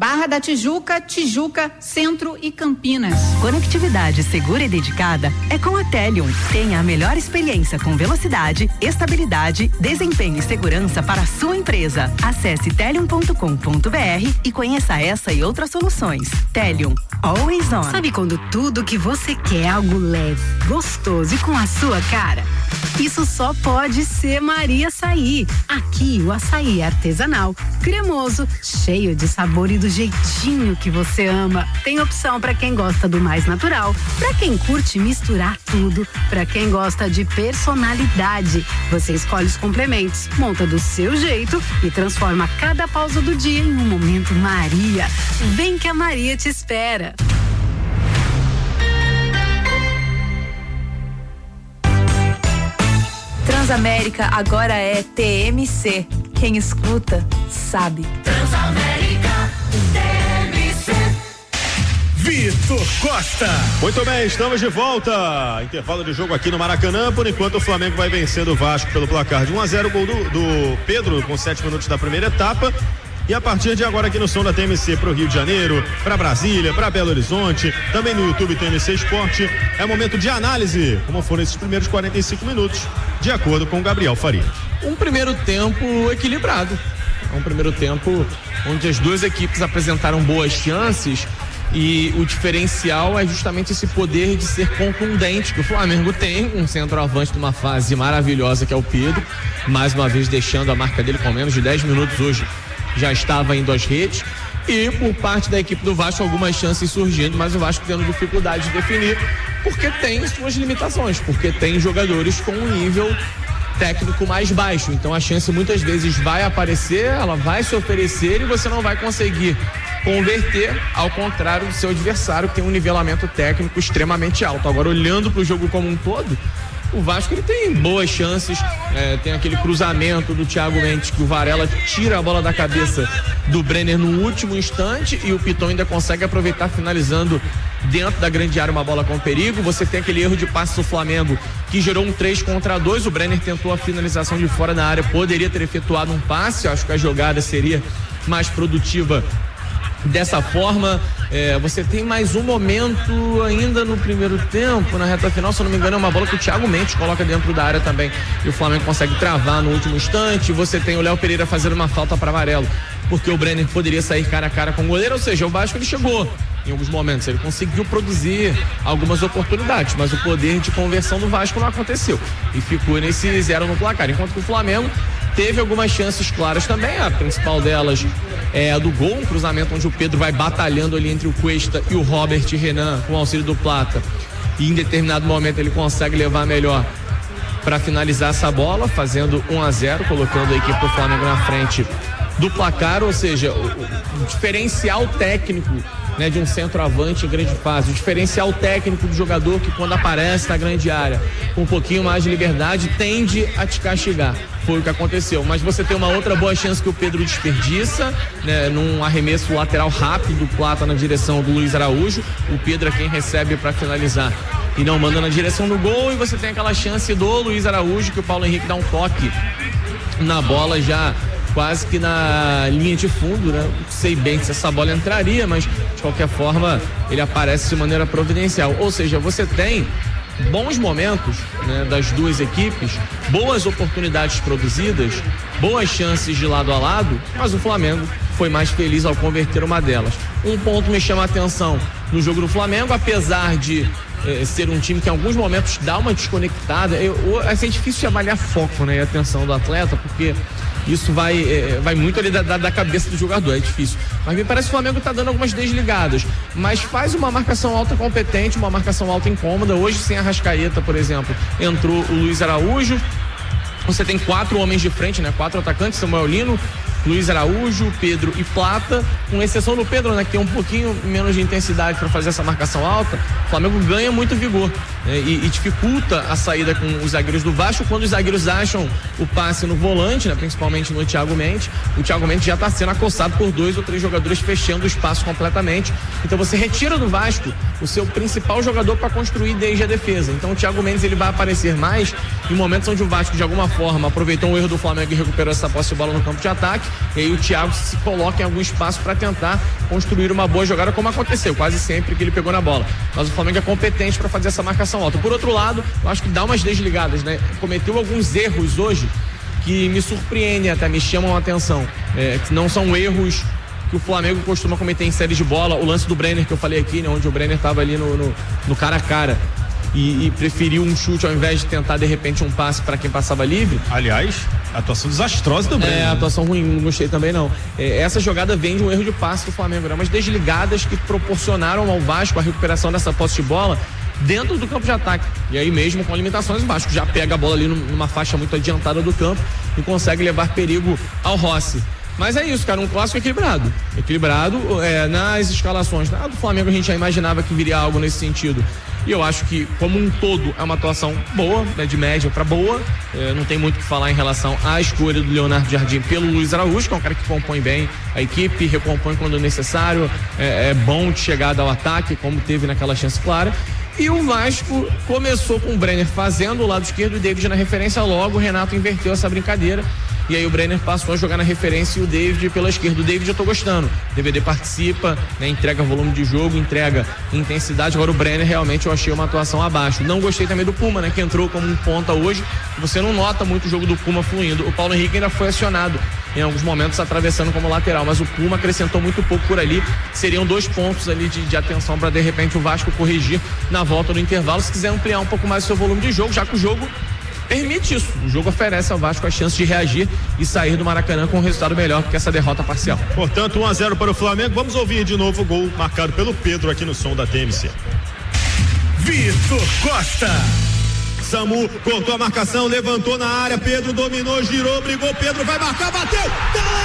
Barra da Tijuca, Tijuca, Centro e Campinas. Conectividade segura e dedicada é com a Telium. Tenha a melhor experiência com velocidade, estabilidade, desempenho e segurança para a sua empresa. Acesse telium.com.br e conheça essa e outras soluções. Telium, always on. Sabe quando tudo que você quer é algo leve, gostoso e com a sua cara? Isso só pode ser Maria Açaí. Aqui o açaí é artesanal, cremoso, cheio de sabor e do jeitinho que você ama. Tem opção para quem gosta do mais natural, para quem curte misturar tudo, para quem gosta de personalidade. Você escolhe os complementos, monta do seu jeito e transforma cada pausa do dia em um momento Maria. Vem que a Maria te espera. Transamérica agora é TMC. Quem escuta, sabe. Transamérica, TMC. Vitor Costa. Muito bem, estamos de volta. Intervalo de jogo aqui no Maracanã. Por enquanto o Flamengo vai vencendo o Vasco pelo placar de 1-0, gol do Pedro com 7 minutos da primeira etapa. E a partir de agora aqui no som da TMC para o Rio de Janeiro, para Brasília, para Belo Horizonte, também no YouTube TMC Esporte, é momento de análise, como foram esses primeiros 45 minutos, de acordo com o Gabriel Faria. Um primeiro tempo equilibrado, um primeiro tempo onde as duas equipes apresentaram boas chances e o diferencial é justamente esse poder de ser contundente que o Flamengo tem, um centroavante numa fase maravilhosa que é o Pedro, mais uma vez deixando a marca dele com menos de 10 minutos hoje. Já estava indo às redes e por parte da equipe do Vasco algumas chances surgindo, mas o Vasco tendo dificuldade de definir porque tem suas limitações, porque tem jogadores com um nível técnico mais baixo, então a chance muitas vezes vai aparecer, ela vai se oferecer e você não vai conseguir converter, ao contrário do seu adversário que tem um nivelamento técnico extremamente alto. Agora olhando para o jogo como um todo, o Vasco ele tem boas chances, tem aquele cruzamento do Thiago Mendes que o Varela tira a bola da cabeça do Brenner no último instante e o Piton ainda consegue aproveitar finalizando dentro da grande área uma bola com perigo. Você tem aquele erro de passe do Flamengo que gerou um 3-2, o Brenner tentou a finalização de fora da área, poderia ter efetuado um passe, acho que a jogada seria mais produtiva dessa forma. Você tem mais um momento ainda no primeiro tempo, na reta final, se eu não me engano é uma bola que o Thiago Mendes coloca dentro da área também e o Flamengo consegue travar no último instante. Você tem o Léo Pereira fazendo uma falta para amarelo porque o Brenner poderia sair cara a cara com o goleiro, ou seja, o Vasco ele chegou em alguns momentos, ele conseguiu produzir algumas oportunidades, mas o poder de conversão do Vasco não aconteceu e ficou nesse 0 no placar, enquanto que o Flamengo teve algumas chances claras também, a principal delas é a do gol, um cruzamento onde o Pedro vai batalhando ali entre o Cuesta e o Robert Renan com o auxílio do Plata e em determinado momento ele consegue levar melhor para finalizar essa bola, fazendo 1-0, colocando a equipe do Flamengo na frente do placar, ou seja, o diferencial técnico, né, de um centroavante em grande fase, o diferencial técnico do jogador que quando aparece na grande área com um pouquinho mais de liberdade tende a te castigar. Foi o que aconteceu, mas você tem uma outra boa chance que o Pedro desperdiça, né, num arremesso lateral rápido do Plata na direção do Luiz Araújo. O Pedro é quem recebe para finalizar e não manda na direção do gol, e você tem aquela chance do Luiz Araújo que o Paulo Henrique dá um toque na bola já quase que na linha de fundo, né? Não sei bem se essa bola entraria, mas de qualquer forma ele aparece de maneira providencial. Ou seja, você tem bons momentos, né, das duas equipes, boas oportunidades produzidas, boas chances de lado a lado, mas o Flamengo foi mais feliz ao converter uma delas. Um ponto me chama a atenção no jogo do Flamengo, apesar de ser um time que em alguns momentos dá uma desconectada, é difícil de avaliar foco, né, e atenção do atleta, porque isso vai muito ali da cabeça do jogador, é difícil. Mas me parece que o Flamengo está dando algumas desligadas, mas faz uma marcação alta competente, uma marcação alta incômoda. Hoje, sem a Arrascaeta, por exemplo, entrou o Luiz Araújo. Você tem 4 homens de frente, né? 4 atacantes, Samuel Lino, Luiz Araújo, Pedro e Plata, com exceção do Pedro, né, que tem um pouquinho menos de intensidade para fazer essa marcação alta. O Flamengo ganha muito vigor, né, e dificulta a saída com os zagueiros do Vasco. Quando os zagueiros acham o passe no volante, né, principalmente no Thiago Mendes, o Thiago Mendes já está sendo acossado por 2 ou 3 jogadores fechando o espaço completamente. Então você retira do Vasco o seu principal jogador para construir desde a defesa. Então o Thiago Mendes ele vai aparecer mais em momentos onde o Vasco de alguma forma aproveitou um erro do Flamengo e recuperou essa posse de bola no campo de ataque, e aí o Thiago se coloca em algum espaço para tentar construir uma boa jogada, como aconteceu quase sempre que ele pegou na bola. Mas o Flamengo é competente para fazer essa marcação alta. Por outro lado, eu acho que dá umas desligadas, né? Cometeu alguns erros hoje que me surpreendem, até me chamam a atenção, que não são erros que o Flamengo costuma cometer em séries de bola. O lance do Brenner que eu falei aqui, né, onde o Brenner estava ali no cara a cara e preferiu um chute ao invés de tentar de repente um passe para quem passava livre. Aliás, atuação desastrosa do Brenner. Atuação ruim, não gostei também não. Essa jogada vem de um erro de passe do Flamengo, né? Umas desligadas que proporcionaram ao Vasco a recuperação dessa posse de bola dentro do campo de ataque. E aí mesmo com limitações, o Vasco já pega a bola ali numa faixa muito adiantada do campo e consegue levar perigo ao Rossi. Mas é isso, cara, um clássico equilibrado. Nas escalações do Flamengo a gente já imaginava que viria algo nesse sentido. E eu acho que, como um todo, é uma atuação boa, né, de média para boa. Não tem muito o que falar em relação à escolha do Leonardo Jardim pelo Luiz Araújo, que é um cara que compõe bem a equipe, recompõe quando necessário, é bom de chegada ao ataque, como teve naquela chance clara. E o Vasco começou com o Brenner fazendo o lado esquerdo e o David na referência, logo o Renato inverteu essa brincadeira. E aí o Brenner passou a jogar na referência e o David pela esquerda. O David eu tô gostando. O DVD participa, né, entrega volume de jogo, entrega intensidade. Agora o Brenner realmente eu achei uma atuação abaixo. Não gostei também do Puma, né, que entrou como um ponta hoje. Você não nota muito o jogo do Puma fluindo. O Paulo Henrique ainda foi acionado em alguns momentos atravessando como lateral, mas o Puma acrescentou muito pouco por ali. Seriam 2 pontos ali de atenção para de repente o Vasco corrigir na volta do intervalo, se quiser ampliar um pouco mais o seu volume de jogo, já que o jogo permite isso. O jogo oferece ao Vasco a chance de reagir e sair do Maracanã com um resultado melhor que essa derrota parcial. Portanto, 1-0 para o Flamengo. Vamos ouvir de novo o gol marcado pelo Pedro aqui no som da TMC. Vitor Costa. Samu cortou a marcação, levantou na área, Pedro dominou, girou, brigou, Pedro vai marcar, bateu! Gol!